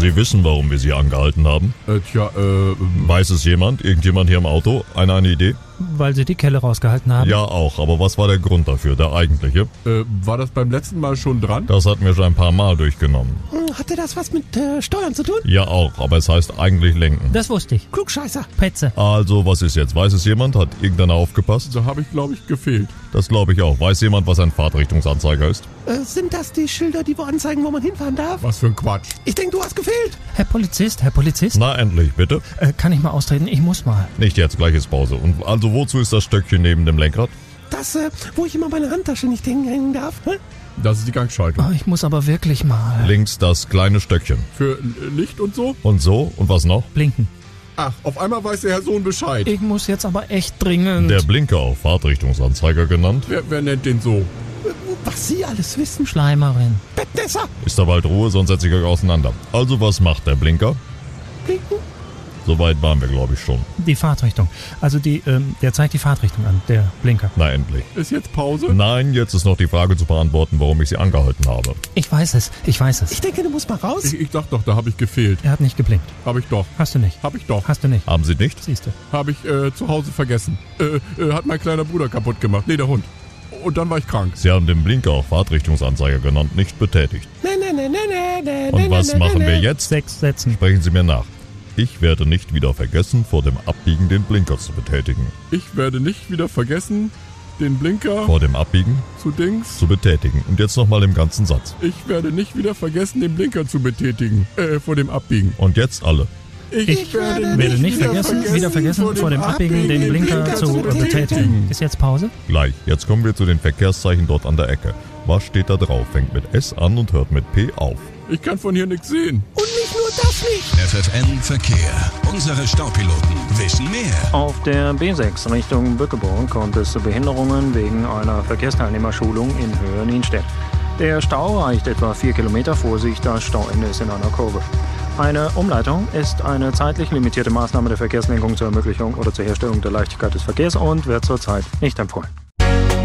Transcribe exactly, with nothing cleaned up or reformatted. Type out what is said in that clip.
Sie wissen, warum wir Sie angehalten haben? Äh, tja, äh... Weiß es jemand? Irgendjemand hier im Auto? Eine, eine Idee? Weil sie die Kelle rausgehalten haben. Ja, auch. Aber was war der Grund dafür, der eigentliche? Äh, war das beim letzten Mal schon dran? Das hatten wir schon ein paar Mal durchgenommen. Hatte das was mit äh, Steuern zu tun? Ja, auch. Aber es heißt eigentlich lenken. Das wusste ich. Klugscheißer. Petze. Also, was ist jetzt? Weiß es jemand? Hat irgendeiner aufgepasst? Da habe ich, glaube ich, gefehlt. Das glaube ich auch. Weiß jemand, was ein Fahrtrichtungsanzeiger ist? Äh, sind das die Schilder, die wo anzeigen, wo man hinfahren darf? Was für ein Quatsch. Ich denke, du hast gefehlt. Herr Polizist, Herr Polizist. Na, endlich, bitte. Äh, kann ich mal austreten? Ich muss mal. Nicht jetzt, gleich ist Pause. Und also, wozu ist das Stöckchen neben dem Lenkrad? Das, äh, wo ich immer meine Handtasche nicht hängen darf. Hm? Das ist die Gangschaltung. Oh, ich muss aber wirklich mal. Links das kleine Stöckchen. Für äh, Licht und so? Und so? Und was noch? Blinken. Ach, auf einmal weiß der Herr Sohn Bescheid. Ich muss jetzt aber echt dringend. Der Blinker, auch Fahrtrichtungsanzeiger genannt. Wer, wer nennt den so? Was Sie alles wissen. Schleimerin. Bettnässer. Ist da bald Ruhe, sonst setze ich euch auseinander. Also, was macht der Blinker? Blinken. Soweit waren wir, glaube ich, schon. Die Fahrtrichtung. Also die, ähm, der zeigt die Fahrtrichtung an, der Blinker. Na, endlich. Ist jetzt Pause? Nein, jetzt ist noch die Frage zu beantworten, warum ich Sie angehalten habe. Ich weiß es, ich weiß es. Ich denke, du musst mal raus. Ich, ich dachte doch, da habe ich gefehlt. Er hat nicht geblinkt. Habe ich doch. Hast du nicht. Habe ich doch. Hast du nicht. Haben Sie nicht? Siehst du. Habe ich äh, zu Hause vergessen. Äh, äh, hat mein kleiner Bruder kaputt gemacht. Nee, der Hund. Und dann war ich krank. Sie haben den Blinker, auch Fahrtrichtungsanzeiger genannt, nicht betätigt. Nee, nee, nee, nee, nee, nee. Und was nee, machen nee, wir nee. jetzt? Sechs Sätzen. Sprechen Sie mir nach. Ich werde nicht wieder vergessen, vor dem Abbiegen den Blinker zu betätigen. Ich werde nicht wieder vergessen, den Blinker Vor dem Abbiegen zu Dings. zu betätigen. Und jetzt nochmal im ganzen Satz. Ich werde nicht wieder vergessen, den Blinker zu betätigen. Äh, vor dem Abbiegen. Und jetzt alle. Ich, Ich werde nicht vergessen, wieder vergessen, vor dem Abbiegen den Blinker zu betätigen. Ist jetzt Pause? Gleich. Jetzt kommen wir zu den Verkehrszeichen dort an der Ecke. Was steht da drauf? Fängt mit S an und hört mit P auf. Ich kann von hier nichts sehen. Und nicht nur das nicht. F F N Verkehr. Unsere Staupiloten wissen mehr. Auf der B sechs Richtung Bückeburg kommt es zu Behinderungen wegen einer Verkehrsteilnehmerschulung in Höhe Nienstedt. Der Stau reicht etwa vier Kilometer. Vorsicht, das Stauende ist in einer Kurve. Eine Umleitung ist eine zeitlich limitierte Maßnahme der Verkehrslenkung zur Ermöglichung oder zur Herstellung der Leichtigkeit des Verkehrs und wird zurzeit nicht empfohlen.